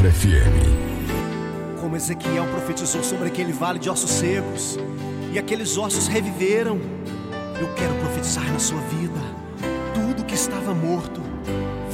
Encontro FM. Como Ezequiel profetizou sobre aquele vale de ossos secos, e aqueles ossos reviveram, eu quero profetizar na sua vida. Tudo que estava morto